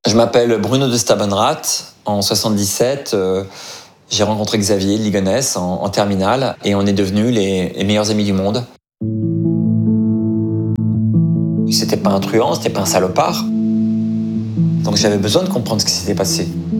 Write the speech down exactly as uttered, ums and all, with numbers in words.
Je m'appelle Bruno de Stabenrath. En soixante-dix-sept, euh, j'ai rencontré Xavier de Ligonnès en, en terminale et on est devenus les, les meilleurs amis du monde. C'était pas un truand, c'était pas un salopard. Donc j'avais besoin de comprendre ce qui s'était passé.